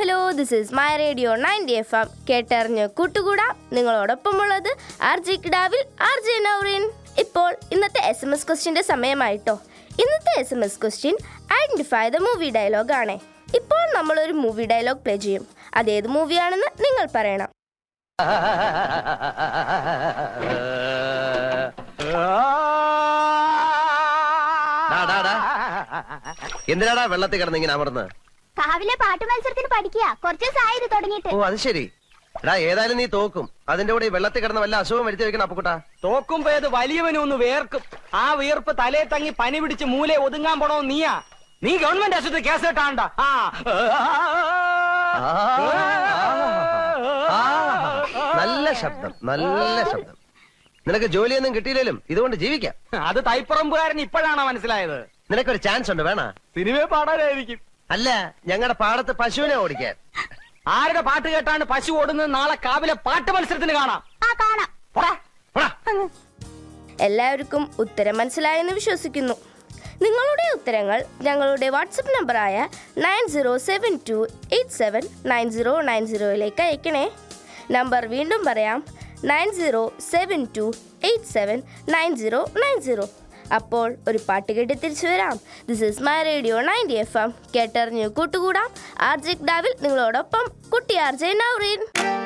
Hello, this is my radio 90 FM. കേട്ടറിഞ്ഞ് കൂട്ടുകൂടാം. നിങ്ങളോടൊപ്പമുള്ളത് RJ കിടാവിൽ RJ Nourin. ഇപ്പോൾ ഇന്നത്തെ SMS ക്വസ്റ്റ്യൻ്റെ സമയമായിട്ടോ. ഇന്നത്തെ SMS question identify the movie dialogue ആണ്. ഇപ്പോൾ നമ്മളൊരു മൂവി ഡയലോഗ് പ്ലേ ചെയ്യും. അതേത് മൂവിയാണെന്ന് നിങ്ങൾ പറയണം. എന്തിനാടാ വെള്ളത്തിൽ കിടന്ന് ഇങ്ങനെ അമർന്ന്? കാവിലെ പാട്ട് മത്സരത്തിന് പഠിക്കുക. കുറച്ച് ദിവസമായി ഇത് തുടങ്ങിയിട്ട്. ഓ, അത് ശരി. എടാ, ഏതായാലും നീ തോക്കും. അതിന്റെ കൂടെ ഈ വെള്ളത്തിൽ കിടന്ന വല്ല അസുഖം വരുത്തി വെക്കണം. അപ്പുക്കുട്ടാ, തോക്കുമ്പോ ഏത് വലിയവനും ഒന്ന് വേർക്കും. ആ വീർപ്പ് തലയെ തങ്ങി പനി പിടിച്ച് മൂലെ ഒതുങ്ങാൻ പോണോ നീയാ? നീ ഗവൺമെന്റ് ആശുപത്രി കേസ് കേട്ടാണ്ട. നല്ല ശബ്ദം, നല്ല ശബ്ദം. നിനക്ക് ജോലിയൊന്നും കിട്ടിയില്ലേലും ഇതുകൊണ്ട് ജീവിക്കാം. അത് തൈപ്പറമ്പുകാരൻ ഇപ്പോഴാണോ മനസ്സിലായത്? നിനക്കൊരു ചാൻസ് ഉണ്ട്, വേണ? സിനിമയെ പാടാനായിരിക്കും. അല്ല, ഞങ്ങളുടെ പാടത്ത് പശുവിനെ ഓടിക്കാൻ. ആരുടെ പാട്ട് കേട്ടാണ് പശു ഓടുന്നത്? നാളെ കാവിലെ പാട്ട് മത്സരത്തിന് കാണാം. എല്ലാവർക്കും ഉത്തരം മനസ്സിലായെന്ന് വിശ്വസിക്കുന്നു. നിങ്ങളുടെ ഉത്തരങ്ങൾ ഞങ്ങളുടെ വാട്സപ്പ് നമ്പറായ 9072879090 അയക്കണേ. നമ്പർ വീണ്ടും പറയാം, 9072879090. അപ്പോൾ ഒരു പാട്ട് കേട്ട് തിരിച്ചു വരാം. This is my radio 90 FM. കേട്ടറിഞ്ഞു കൂട്ടുകൂടാം. RJ കിടാവിൽ നിങ്ങളോടൊപ്പം കുട്ടി RJ നൗറിൻ.